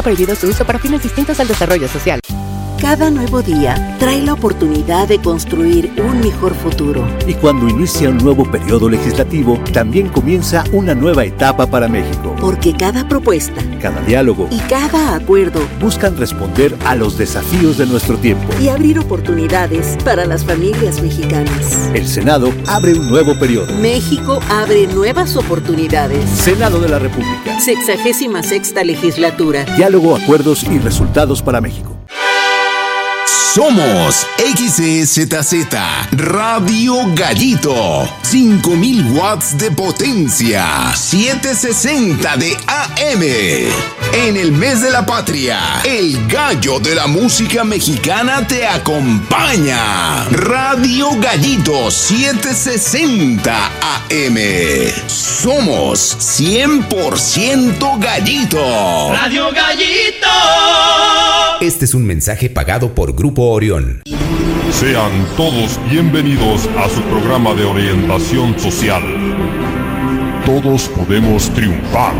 Prohibido su uso para fines distintos al desarrollo social. Cada nuevo día trae la oportunidad de construir un mejor futuro. Y cuando inicia un nuevo periodo legislativo, también comienza una nueva etapa para México. Porque cada propuesta, cada diálogo y cada acuerdo buscan responder a los desafíos de nuestro tiempo y abrir oportunidades para las familias mexicanas. El Senado abre un nuevo periodo. México abre nuevas oportunidades. Senado de la República. 66ª legislatura. Diálogo, acuerdos y resultados para México. Somos XEZZ Radio Gallito, 5000 watts de potencia, 760 de AM. En el mes de la patria, el gallo de la música mexicana te acompaña. Radio Gallito, 760 AM. Somos 100% gallito. Radio Gallito. Este es un mensaje pagado por Grupo Orión. Sean todos bienvenidos a su programa de orientación social. Todos podemos triunfar.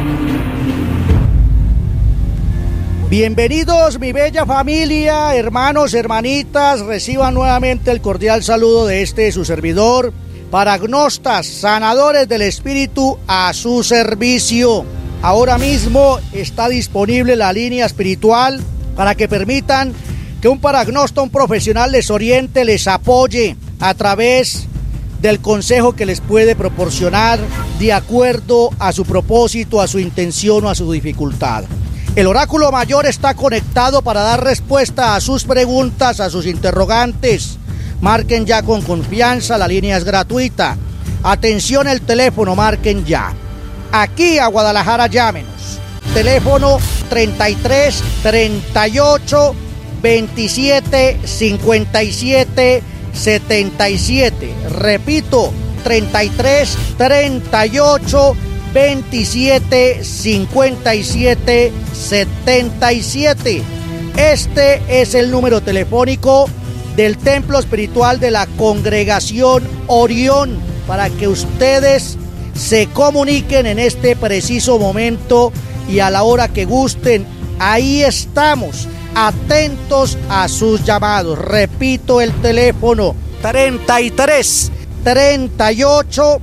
Bienvenidos, mi bella familia, hermanos, hermanitas, reciban nuevamente el cordial saludo de su servidor, paragnostas, sanadores del espíritu, a su servicio. Ahora mismo está disponible la línea espiritual para que permitan que un paragnosta, un profesional les oriente, les apoye a través del consejo que les puede proporcionar de acuerdo a su propósito, a su intención o a su dificultad. El oráculo mayor está conectado para dar respuesta a sus preguntas, a sus interrogantes. Marquen ya con confianza, la línea es gratuita. Atención, el teléfono, marquen ya. Aquí a Guadalajara, llámenos. Teléfono 33 38 27 57 77. Repito, 33 38 27 57 77. Este es el número telefónico del Templo Espiritual de la Congregación Orión para que ustedes se comuniquen en este preciso momento y a la hora que gusten. Ahí estamos, atentos a sus llamados. Repito el teléfono, 33 38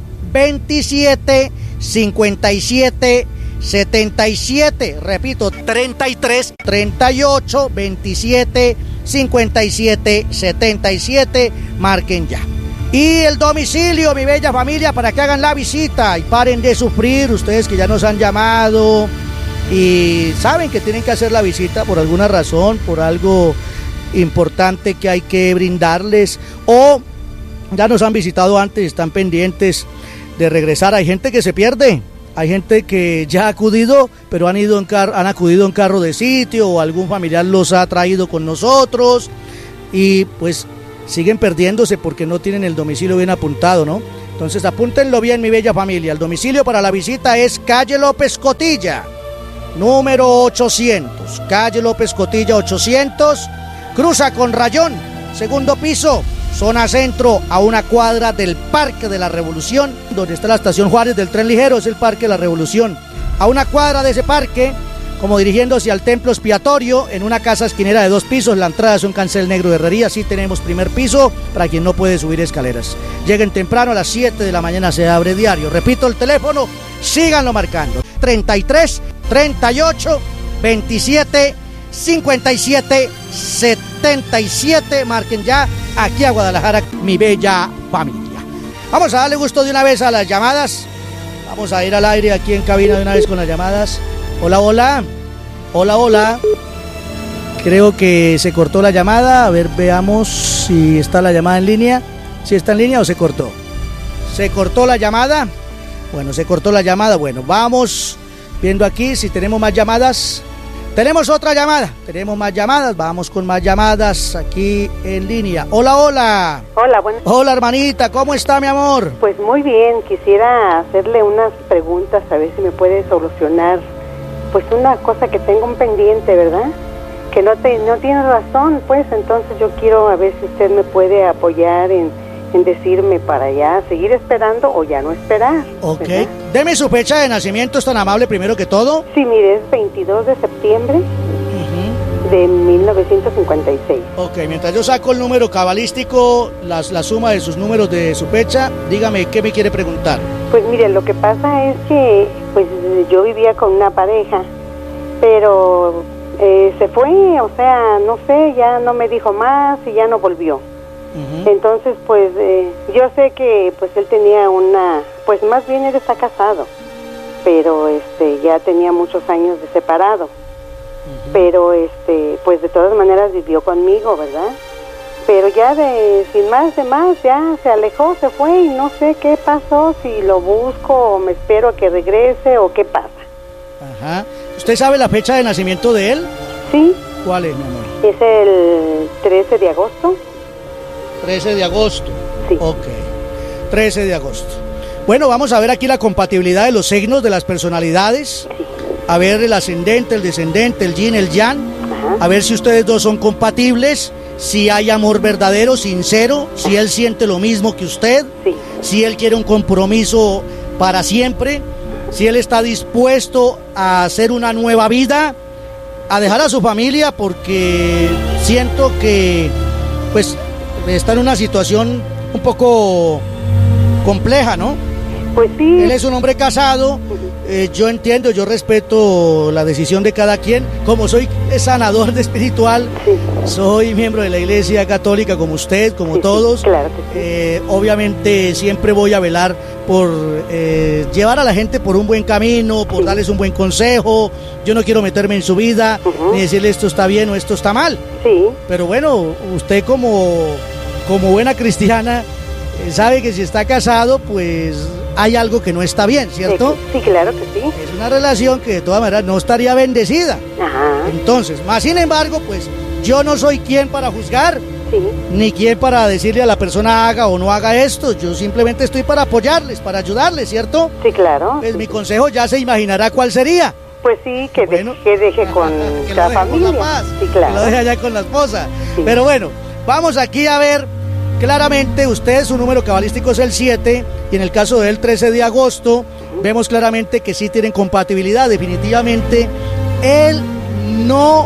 27 57 77. Repito, 33 38 27 57 77. Marquen ya. Y el domicilio, mi bella familia, para que hagan la visita y paren de sufrir, ustedes que ya nos han llamado y saben que tienen que hacer la visita por alguna razón, por algo importante que hay que brindarles, o ya nos han visitado antes y están pendientes de regresar. Hay gente que se pierde, hay gente que ya ha acudido, pero han acudido en carro de sitio o algún familiar los ha traído con nosotros y pues siguen perdiéndose porque no tienen el domicilio bien apuntado, ¿no? Entonces apúntenlo bien, mi bella familia. El domicilio para la visita es calle López Cotilla, número 800. Calle López Cotilla 800, cruza con rayón, segundo piso, zona centro, a una cuadra del Parque de la Revolución, donde está la estación Juárez del tren ligero, es el Parque de la Revolución. A una cuadra de ese parque, como dirigiéndose al templo expiatorio, en una casa esquinera de 2 pisos, la entrada es un cancel negro de herrería, sí tenemos primer piso para quien no puede subir escaleras. Lleguen temprano, a las 7 de la mañana se abre diario. Repito el teléfono, síganlo marcando, 33 38 27 57 77, marquen ya, aquí a Guadalajara, mi bella familia. Vamos a darle gusto de una vez a las llamadas, vamos a ir al aire aquí en cabina de una vez con las llamadas. Hola, hola. Hola, hola. Creo que se cortó la llamada. A ver, veamos si está la llamada en línea. ¿Si está en línea o se cortó? ¿Se cortó la llamada? Bueno, se cortó la llamada. Bueno, vamos viendo aquí si tenemos más llamadas. Tenemos otra llamada. Tenemos más llamadas. Vamos con más llamadas aquí en línea. Hola, hola. Hola, buenas. Hola, hermanita. ¿Cómo está, mi amor? Pues muy bien. Quisiera hacerle unas preguntas a ver si me puede solucionar. Pues una cosa que tengo un pendiente, ¿verdad? Que no tiene razón, pues entonces yo quiero a ver si usted me puede apoyar en decirme para ya seguir esperando o ya no esperar. Ok, ¿verdad? Deme su fecha de nacimiento, es tan amable primero que todo. Sí, mire, es 22 de septiembre de 1956. Ok, mientras yo saco el número cabalístico, la suma de sus números de su fecha, dígame qué me quiere preguntar. Pues mire, lo que pasa es que pues yo vivía con una pareja, pero se fue, o sea, no sé, ya no me dijo más y ya no volvió. Entonces, pues yo sé que pues él tenía pues más bien él está casado, pero ya tenía muchos años de separado. Pero pues de todas maneras vivió conmigo, ¿verdad? Pero ya sin más ya se alejó, se fue y no sé qué pasó, si lo busco o me espero a que regrese o qué pasa. Ajá. ¿Usted sabe la fecha de nacimiento de él? Sí. ¿Cuál es, mi amor? Es el 13 de agosto. 13 de agosto. Sí. Ok. 13 de agosto. Bueno, vamos a ver aquí la compatibilidad de los signos de las personalidades. Sí. A ver el ascendente, el descendente, el yin, el yang. Ajá. A ver si ustedes dos son compatibles, si hay amor verdadero, sincero, si él siente lo mismo que usted, Sí. si él quiere un compromiso para siempre, si él está dispuesto a hacer una nueva vida, a dejar a su familia, porque siento que pues está en una situación un poco compleja, ¿no? Pues sí. Él es un hombre casado, yo entiendo, yo respeto la decisión de cada quien. Como soy sanador de espiritual, Sí. soy miembro de la Iglesia Católica como usted, como Sí, todos. sí, claro que sí. Obviamente siempre voy a velar por llevar a la gente por un buen camino, por Sí. darles un buen consejo. Yo no quiero meterme en su vida, ni decirle esto está bien o esto está mal. Sí. Pero bueno, usted como buena cristiana sabe que si está casado, pues hay algo que no está bien, ¿cierto? Sí, claro que sí. Es una relación que de todas maneras no estaría bendecida. Ajá. Entonces, más sin embargo, pues yo no soy quien para juzgar, Sí. ni quien para decirle a la persona haga o no haga esto. Yo simplemente estoy para apoyarles, para ayudarles, ¿cierto? Sí, claro. Pues mi consejo ya se imaginará cuál sería. Pues sí, que, Bueno. que deje con Que la lo deje con familia. la paz, Sí, que lo claro. deje allá con la esposa. Sí. Pero bueno, vamos aquí a ver claramente, usted su número cabalístico es el 7 y en el caso del 13 de agosto vemos claramente que sí tienen compatibilidad. Definitivamente él no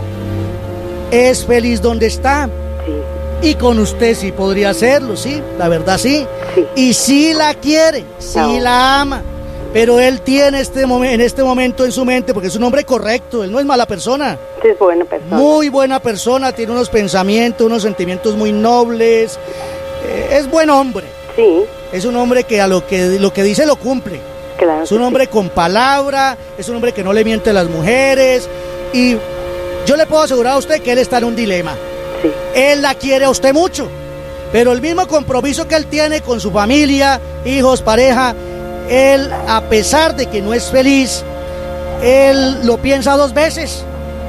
es feliz donde está Sí. y con usted sí podría hacerlo, sí, la verdad sí. Sí. Y sí la quiere, sí No. la ama. Pero él tiene en este momento en su mente, porque es un hombre correcto, él no es mala persona. Sí, es buena persona. Muy buena persona, tiene unos pensamientos, unos sentimientos muy nobles. Es buen hombre. Sí, Es un hombre que a lo que dice lo cumple. claro. Es un que hombre con palabra, es un hombre que no le miente a las mujeres. Y yo le puedo asegurar a usted que él está en un dilema. Sí. Él la quiere a usted mucho, pero el mismo compromiso que él tiene con su familia, hijos, pareja, él, a pesar de que no es feliz, él lo piensa dos veces.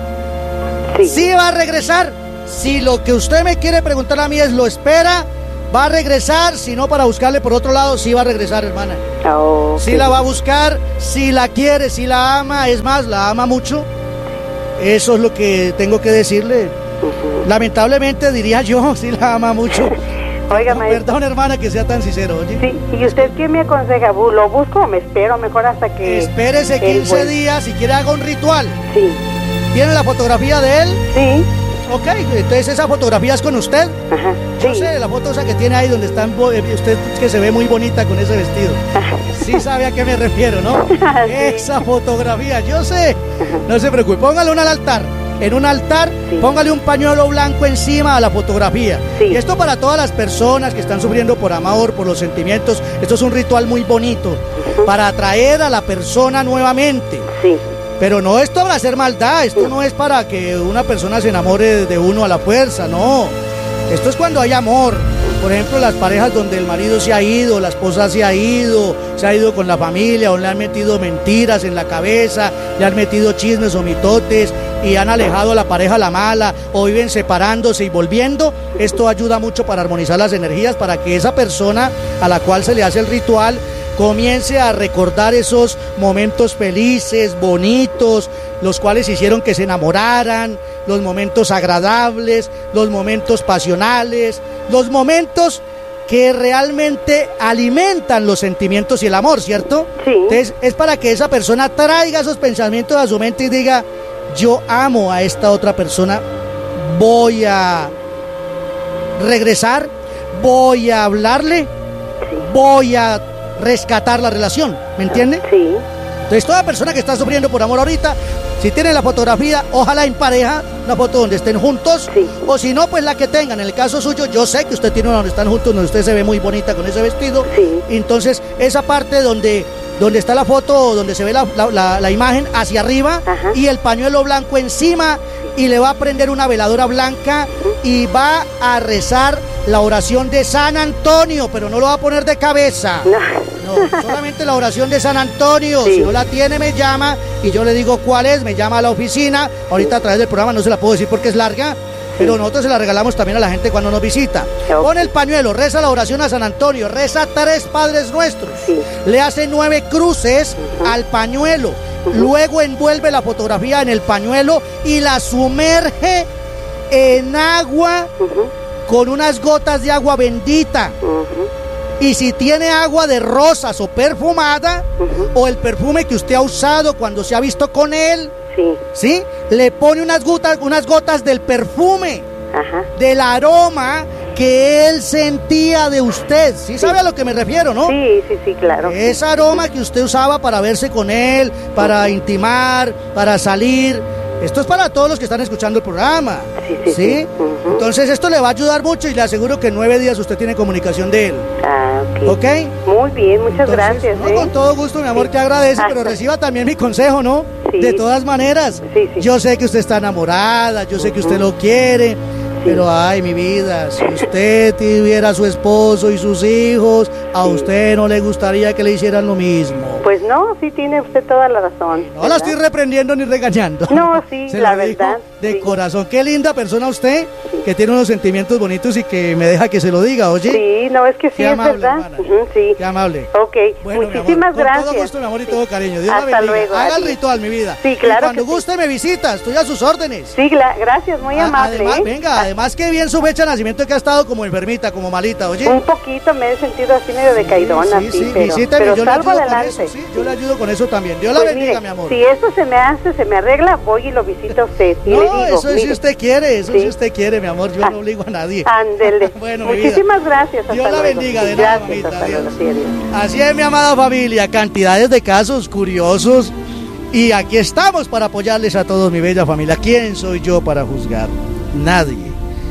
Sí. Sí va a regresar. Si lo que usted me quiere preguntar a mí es lo espera, va a regresar. Si no, para buscarle por otro lado, sí va a regresar, hermana. Oh, Sí ok. la va a buscar, si la quiere, si la ama, es más, la ama mucho. Eso es lo que tengo que decirle. Ujú. Lamentablemente diría yo, sí la ama mucho. Oiga, No, maestro. perdón, hermana, que sea tan sincero, oye. Sí, ¿y usted qué me aconseja? ¿Lo busco o me espero mejor hasta que...? Espérese él 15 vuelva? días, si quiere haga un ritual. Sí, ¿Tiene la fotografía de él? sí, Ok, entonces esa fotografía es con usted. ajá, Yo sí. sé, la foto esa que tiene ahí donde está usted, que se ve muy bonita con ese vestido. Sí sabe a qué me refiero, ¿no? Sí. Esa fotografía, yo sé. No se preocupe, póngale una al altar. En un altar, Sí. póngale un pañuelo blanco encima a la fotografía. Sí. Y esto para todas las personas que están sufriendo por amor, por los sentimientos. Esto es un ritual muy bonito para atraer a la persona nuevamente. Sí, Pero no esto para hacer maldad, esto no es para que una persona se enamore de uno a la fuerza, no. Esto es cuando hay amor. Por ejemplo, las parejas donde el marido se ha ido, la esposa se ha ido con la familia, o le han metido mentiras en la cabeza, le han metido chismes o mitotes y han alejado a la pareja a la mala, o viven separándose y volviendo. Esto ayuda mucho para armonizar las energías, para que esa persona a la cual se le hace el ritual comience a recordar esos momentos felices, bonitos, los cuales hicieron que se enamoraran, los momentos agradables, los momentos pasionales, los momentos que realmente alimentan los sentimientos y el amor, ¿cierto? Sí. Entonces es para que esa persona traiga esos pensamientos a su mente y diga, yo amo a esta otra persona, voy a regresar, voy a hablarle, voy a rescatar la relación, ¿me entiende? Sí. Entonces toda persona que está sufriendo por amor ahorita, si tiene la fotografía, ojalá en pareja, una foto donde estén juntos, sí. O si no, pues la que tengan. En el caso suyo, yo sé que usted tiene una donde están juntos, donde usted se ve muy bonita con ese vestido, sí. Entonces esa parte donde está la foto, donde se ve la imagen hacia arriba, ajá, y el pañuelo blanco encima, y le va a prender una veladora blanca, y va a rezar la oración de San Antonio, pero no lo va a poner de cabeza. No, solamente la oración de San Antonio. Sí. Si no la tiene, me llama y yo le digo cuál es, me llama a la oficina. Ahorita a través del programa no se la puedo decir porque es larga, pero nosotros se la regalamos también a la gente cuando nos visita. Pone el pañuelo, reza la oración a San Antonio, reza 3 Padres Nuestros, le hace 9 cruces al pañuelo, luego envuelve la fotografía en el pañuelo y la sumerge en agua con unas gotas de agua bendita. Y si tiene agua de rosas o perfumada, o el perfume que usted ha usado cuando se ha visto con él, ¿sí? Le pone unas gotas del perfume, del aroma que él sentía de usted. ¿Sí sabe a lo que me refiero, no? Sí, claro. Ese aroma que usted usaba para verse con él, para intimar, para salir. Esto es para todos los que están escuchando el programa. Sí. Entonces esto le va a ayudar mucho y le aseguro que en 9 días usted tiene comunicación de él. ¿Ok? Muy bien, muchas gracias. No, con todo gusto, mi amor, que agradece, pero reciba también mi consejo, ¿no? De todas maneras. Yo sé que usted está enamorada, yo sé que usted lo quiere. Pero ay, mi vida, si usted tuviera a su esposo y sus hijos, a usted no le gustaría que le hicieran lo mismo. Pues no, sí tiene usted toda la razón. No la estoy reprendiendo ni regañando. No, sí, la verdad. De corazón. Qué linda persona usted, que tiene unos sentimientos bonitos y que me deja que se lo diga, oye. Sí, no, es que sí, qué amable, es verdad. Sí. Qué amable. Ok, bueno, muchísimas gracias. Con todo gusto, mi amor, y todo cariño. Dios Hasta la bendiga. Luego, haga el ritual, mi vida. Sí, claro. Y cuando guste me visita, estoy a sus órdenes. Sí, gracias, muy amable. Además, venga, además que bien su fecha de nacimiento, que ha estado como enfermita, como malita, oye. Un poquito me he sentido así medio decaidona, pero yo salgo adelante. Yo le ayudo con eso también. Dios la bendiga, mire, mi amor. Si eso se me arregla, voy y lo visito a usted. Y no, le digo, eso es si usted quiere, si usted quiere, mi amor, yo no obligo a nadie. Ándele. Bueno, muchísimas gracias. Dios la bendiga, de nada, mamita. Adiós. Así es, mi amada familia, cantidades de casos curiosos. Y aquí estamos para apoyarles a todos, mi bella familia. ¿Quién soy yo para juzgar? Nadie.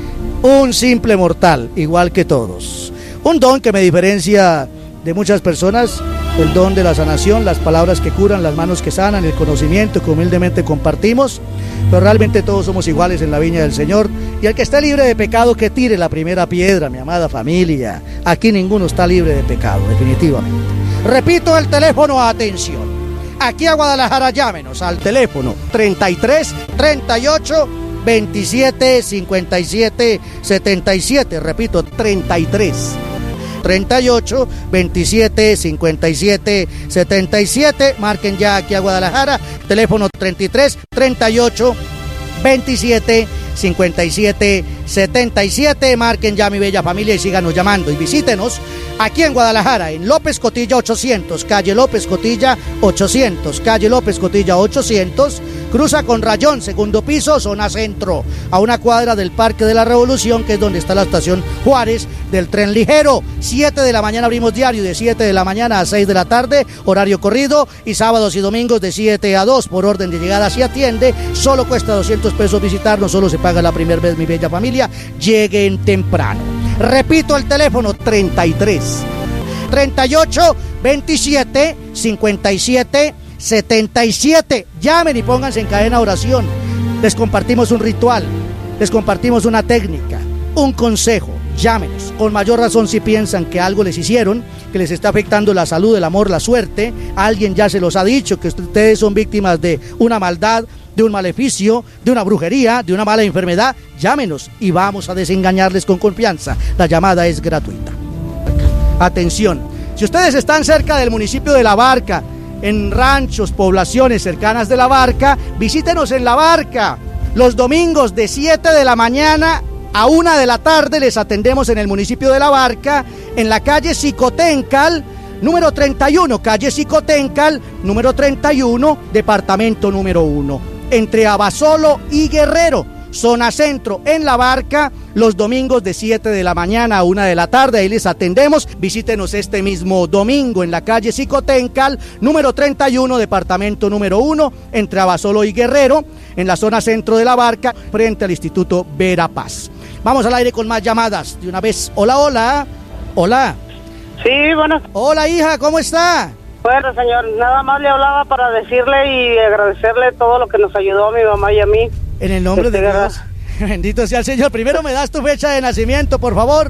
Un simple mortal, igual que todos. Un don que me diferencia de muchas personas, el don de la sanación, las palabras que curan, las manos que sanan, el conocimiento que humildemente compartimos, pero realmente todos somos iguales en la viña del Señor, y el que esté libre de pecado que tire la primera piedra, mi amada familia. Aquí ninguno está libre de pecado, definitivamente. Repito el teléfono, atención. Aquí a Guadalajara, llámenos al teléfono 33 38 27 57 77, repito, 33 38 27 57 77, marquen ya aquí a Guadalajara, teléfono 33 38 27 57 77, marquen ya, mi bella familia, y síganos llamando y visítenos aquí en Guadalajara, en López Cotilla 800, calle López Cotilla 800, calle López Cotilla 800, cruza con Rayón, segundo piso, zona centro, a una cuadra del Parque de la Revolución, que es donde está la estación Juárez del tren ligero. 7 de la mañana abrimos diario, de 7 de la mañana a 6 de la tarde, horario corrido, y sábados y domingos de 7 a 2, por orden de llegada se atiende, solo cuesta 200 pesos visitarnos, solo se paga la primera vez, mi bella familia, lleguen temprano. Repito el teléfono, 33 38 27 57 77. Llamen y pónganse en cadena oración. Les compartimos un ritual, les compartimos una técnica, un consejo. Llámenos, con mayor razón si piensan que algo les hicieron, que les está afectando la salud, el amor, la suerte. Alguien ya se los ha dicho que ustedes son víctimas de una maldad, de un maleficio, de una brujería, de una mala enfermedad. Llámenos y vamos a desengañarles con confianza. La llamada es gratuita. Atención, si ustedes están cerca del municipio de La Barca, en ranchos, poblaciones cercanas de La Barca, visítenos en La Barca los domingos de 7 de la mañana A 1 de la tarde les atendemos en el municipio de La Barca, en la calle Xicoténcal, número 31, calle Xicoténcal, número 31, departamento número 1, entre Abasolo y Guerrero, zona centro, en La Barca, los domingos de 7 de la mañana a 1 de la tarde, ahí les atendemos. Visítenos este mismo domingo en la calle Xicoténcal, número 31, departamento número 1, entre Abasolo y Guerrero, en la zona centro de La Barca, frente al Instituto Verapaz. Vamos al aire con más llamadas, de una vez. Hola, hola, hola. Sí, bueno. Hola, hija, ¿cómo está? Bueno, señor, nada más le hablaba para decirle y agradecerle todo lo que nos ayudó a mi mamá y a mí. En el nombre de Dios, bendito sea el Señor. Primero me das tu fecha de nacimiento, por favor.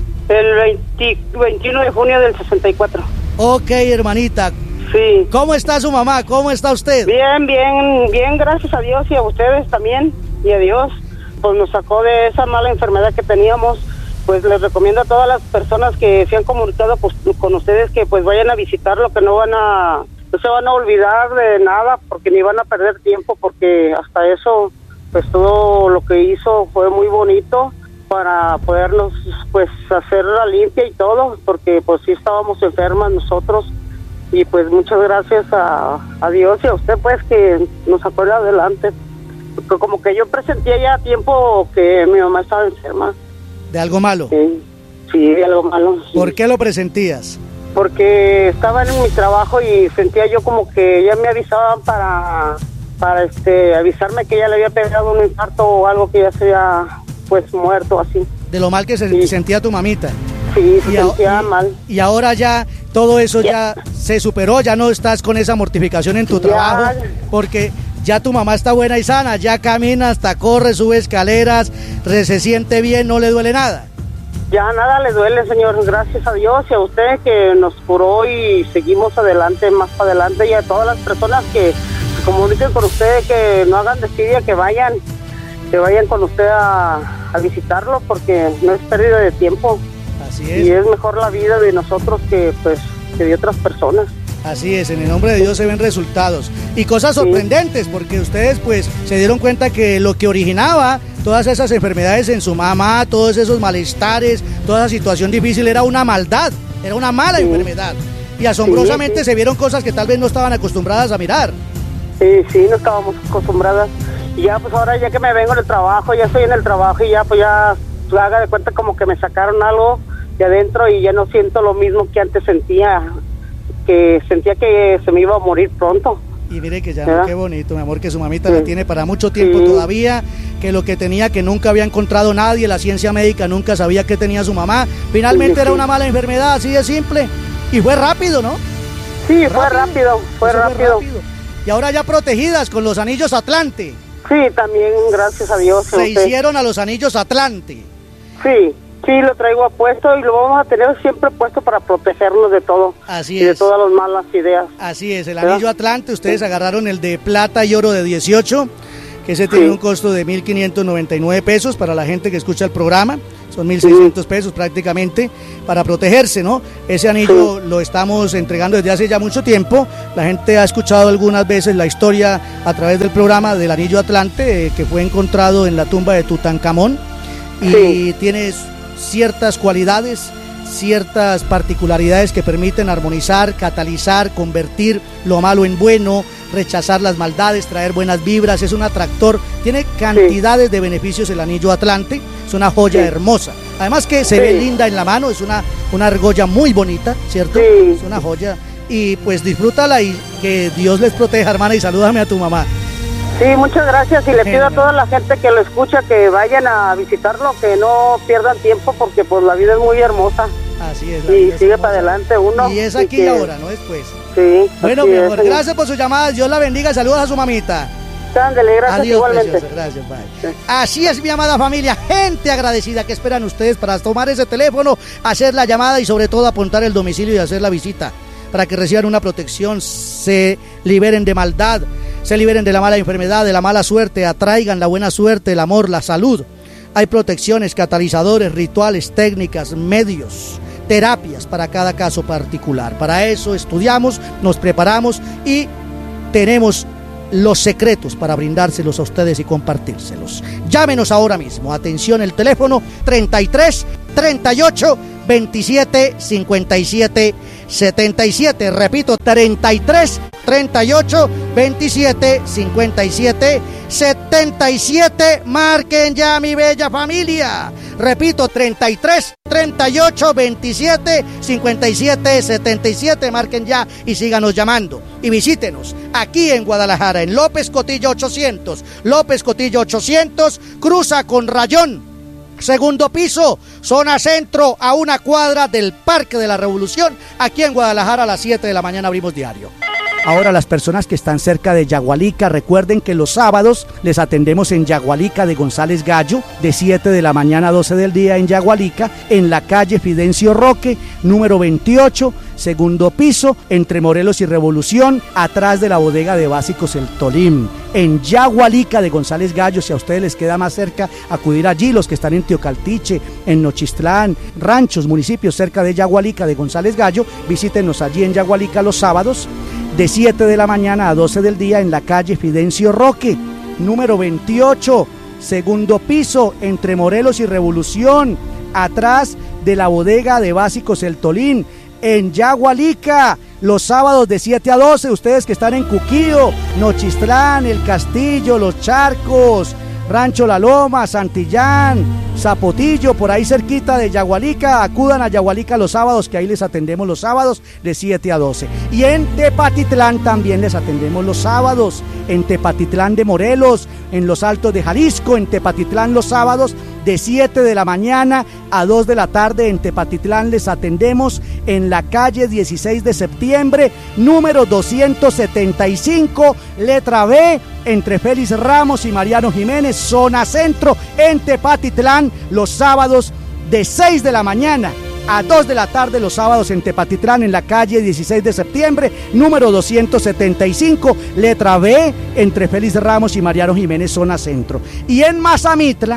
El 21 de junio del 64. Ok, hermanita. Sí. ¿Cómo está su mamá? ¿Cómo está usted? Bien, bien, bien, gracias a Dios y a ustedes también, y a Dios. Pues nos sacó de esa mala enfermedad que teníamos. Pues les recomiendo a todas las personas que se han comunicado pues, con ustedes que pues vayan a visitarlo, que no se van a olvidar de nada, porque ni van a perder tiempo, porque hasta eso, pues todo lo que hizo fue muy bonito para podernos pues hacer la limpia y todo, porque pues sí estábamos enfermas nosotros, y pues muchas gracias a Dios y a usted pues que nos sacó adelante, porque como que yo presentía ya tiempo que mi mamá estaba enferma. ¿De algo malo? Sí, de algo malo. Sí. ¿Por qué lo presentías? Porque estaba en mi trabajo y sentía yo como que ya me avisaban para avisarme que ya le había pegado un infarto o algo, que ya se había pues muerto así. De lo mal que se sentía tu mamita. Sí, se sentía mal. Y ahora ya todo eso ya se superó, ya no estás con esa mortificación en tu trabajo, porque ya tu mamá está buena y sana, ya camina, hasta corre, sube escaleras, se siente bien, no le duele nada. Ya nada le duele, señor, gracias a Dios y a usted que nos curó y seguimos adelante, más para adelante, y a todas las personas que se comuniquen con usted, que no hagan desidia, que vayan con usted a visitarlo, porque no es pérdida de tiempo. Así es. Y es mejor la vida de nosotros que de otras personas. Así es, en el nombre de Dios se ven resultados y cosas sorprendentes, porque ustedes pues se dieron cuenta que lo que originaba todas esas enfermedades en su mamá, todos esos malestares, toda esa situación difícil era una maldad, era una mala enfermedad, y asombrosamente se vieron cosas que tal vez no estaban acostumbradas a mirar. Sí, no estábamos acostumbradas, y ya pues ahora ya que me vengo del trabajo, ya estoy en el trabajo y ya pues haga de cuenta como que me sacaron algo de adentro y ya no siento lo mismo que antes sentía, que se me iba a morir pronto. Y mire que ya, qué bonito, mi amor, que su mamita la tiene para mucho tiempo todavía, que lo que tenía, que nunca había encontrado nadie, la ciencia médica nunca sabía qué tenía su mamá, finalmente era una mala enfermedad, así de simple, y fue rápido, ¿no? Sí, fue rápido. Y ahora ya protegidas con los anillos Atlante. Sí, también, gracias a Dios. Se hicieron a los anillos Atlante. Sí, lo traigo puesto y lo vamos a tener siempre puesto para protegernos de todo. Así y es. de todas las malas ideas. Así es, el anillo Atlante, ustedes agarraron el de plata y oro de 18, que ese tiene un costo de 1.599 pesos para la gente que escucha el programa, son 1.600 pesos prácticamente, para protegerse, ¿no? Ese anillo lo estamos entregando desde hace ya mucho tiempo, la gente ha escuchado algunas veces la historia a través del programa del anillo Atlante, que fue encontrado en la tumba de Tutankamón, y tiene ciertas cualidades, ciertas particularidades que permiten armonizar, catalizar, convertir lo malo en bueno, rechazar las maldades, traer buenas vibras, es un atractor, tiene cantidades de beneficios el anillo Atlante, es una joya hermosa, además que se ve linda en la mano, es una argolla muy bonita, ¿cierto? Es una joya, y pues disfrútala y que Dios les proteja, hermana, y salúdame a tu mamá. Sí, muchas gracias, y le pido a toda la gente que lo escucha que vayan a visitarlo, que no pierdan tiempo, porque pues la vida es muy hermosa. Así es. Y sigue para adelante uno. Y es aquí y ahora, no después. Sí. Bueno, mi amor, gracias por su llamada, Dios la bendiga, saludos a su mamita. Ándale, gracias. Adiós, igualmente. Preciosa, gracias, bye. Sí. Así es, mi amada familia, gente agradecida, ¿qué esperan ustedes para tomar ese teléfono, hacer la llamada y sobre todo apuntar el domicilio y hacer la visita, para que reciban una protección, se liberen de maldad, se liberen de la mala enfermedad, de la mala suerte, atraigan la buena suerte, el amor, la salud? Hay protecciones, catalizadores, rituales, técnicas, medios, terapias para cada caso particular. Para eso estudiamos, nos preparamos y tenemos los secretos para brindárselos a ustedes y compartírselos. Llámenos ahora mismo. Atención, el teléfono 33 38 27 57 77. Repito, 33 38 27 57 77. Marquen ya, mi bella familia. Repito, 33 38 27 57 77. Marquen ya y síganos llamando. Y visítenos aquí en Guadalajara, en López Cotillo 800. López Cotillo 800, cruza con Rayón. Segundo piso, zona centro, a una cuadra del Parque de la Revolución. Aquí en Guadalajara a las 7 de la mañana abrimos diario. Ahora, las personas que están cerca de Yagualica, recuerden que los sábados les atendemos en Yagualica de González Gallo, de 7 de la mañana a 12 del día en Yagualica, en la calle Fidencio Roque, número 28, segundo piso, entre Morelos y Revolución, atrás de la bodega de básicos El Tolín. En Yagualica de González Gallo, si a ustedes les queda más cerca acudir allí, los que están en Teocaltiche, en Nochistlán, ranchos, municipios cerca de Yagualica de González Gallo, visítenos allí en Yagualica los sábados, de 7 de la mañana a 12 del día en la calle Fidencio Roque, número 28, segundo piso, entre Morelos y Revolución, atrás de la bodega de básicos El Tolín, en Yagualica, los sábados de 7 a 12, ustedes que están en Cuquío, Nochistlán, El Castillo, Los Charcos, Rancho La Loma, Santillán, Zapotillo, por ahí cerquita de Yagualica, acudan a Yagualica los sábados, que ahí les atendemos los sábados de 7 a 12. Y en Tepatitlán también les atendemos los sábados, en Tepatitlán de Morelos, en los Altos de Jalisco, en Tepatitlán los sábados de 7 de la mañana a 2 de la tarde. En Tepatitlán les atendemos en la calle 16 de septiembre, número 275, letra B, entre Félix Ramos y Mariano Jiménez, zona centro, en Tepatitlán, los sábados de 6 de la mañana a 2 de la tarde, los sábados en Tepatitlán, en la calle 16 de septiembre, número 275, letra B, entre Félix Ramos y Mariano Jiménez, zona centro. Y en Mazamitla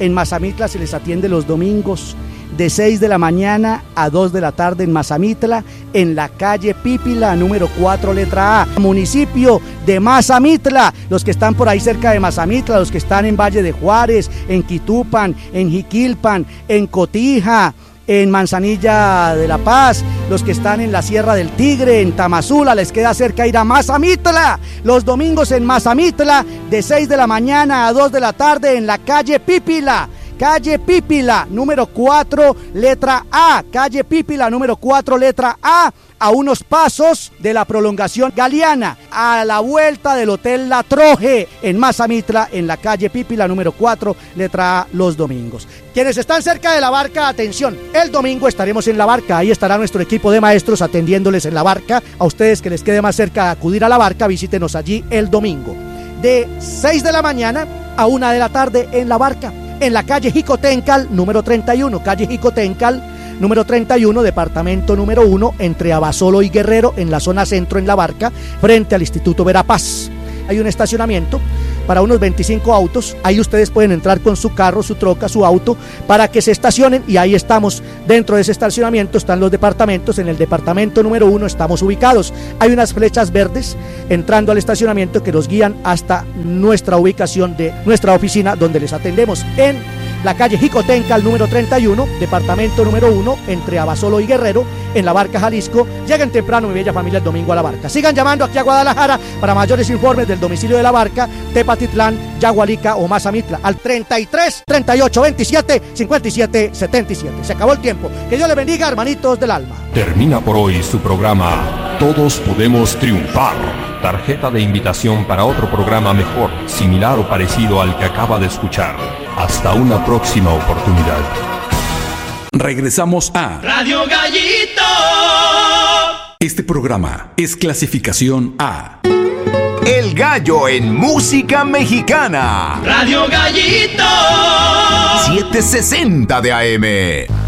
se les atiende los domingos de 6 de la mañana a 2 de la tarde en Mazamitla, en la calle Pípila, número 4, letra A, municipio de Mazamitla. Los que están por ahí cerca de Mazamitla, los que están en Valle de Juárez, en Quitupan, en Jiquilpan, en Cotija, en Manzanilla de la Paz, los que están en la Sierra del Tigre, en Tamazula, les queda cerca ir a Mazamitla. Los domingos en Mazamitla, de 6 de la mañana a 2 de la tarde en la calle Pípila. Calle Pípila, número 4, letra A. Calle Pípila, número 4, letra A. A unos pasos de la prolongación Galeana, a la vuelta del Hotel La Troje, en Mazamitla, en la calle Pípila, número 4, letra A, los domingos. Quienes están cerca de la Barca, atención, el domingo estaremos en la Barca, ahí estará nuestro equipo de maestros atendiéndoles en la Barca. A ustedes que les quede más cerca acudir a la Barca, visítenos allí el domingo, de 6 de la mañana a 1 de la tarde en la Barca, en la calle Jicotencal, número 31, calle Jicotencal, número 31, departamento número 1, entre Abasolo y Guerrero, en la zona centro, en la Barca, frente al Instituto Verapaz. Hay un estacionamiento para unos 25 autos, ahí ustedes pueden entrar con su carro, su troca, su auto, para que se estacionen, y ahí estamos. Dentro de ese estacionamiento están los departamentos. En el departamento número 1 estamos ubicados. Hay unas flechas verdes entrando al estacionamiento que nos guían hasta nuestra ubicación de nuestra oficina, donde les atendemos en la calle Jicotencal, número 31, departamento número 1, entre Abasolo y Guerrero, en la Barca, Jalisco. Lleguen temprano, mi bella familia, el domingo a la Barca. Sigan llamando aquí a Guadalajara para mayores informes del domicilio de la Barca, Tepatitlán, Yagualica o Mazamitla, al 33 38 27 57 77. Se acabó el tiempo. Que Dios les bendiga, hermanitos del alma. Termina por hoy su programa Todos Podemos Triunfar. Tarjeta de invitación para otro programa mejor, similar o parecido al que acaba de escuchar. Hasta una próxima oportunidad. Regresamos a Radio Gallito. Este programa es clasificación A. El gallo en música mexicana. Radio Gallito. 760 de AM.